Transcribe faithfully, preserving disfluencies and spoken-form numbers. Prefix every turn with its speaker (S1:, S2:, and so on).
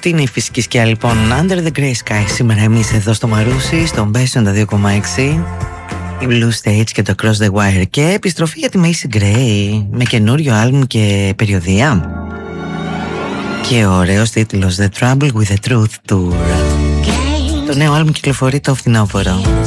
S1: Αυτή είναι η φυσική σκιά λοιπόν. Under the Grey Sky. Σήμερα εμείς εδώ στο Μαρούσι, στον Μπέσο ενενήντα δύο κόμμα έξι. Η Blue Stage και το Cross the Wire. Και επιστροφή για τη Macy Gray με καινούριο άλμπουμ και περιοδία. Και ο ωραίος τίτλος The Trouble with the Truth Tour. Το νέο άλμπουμ κυκλοφορεί το φθινόπωρο.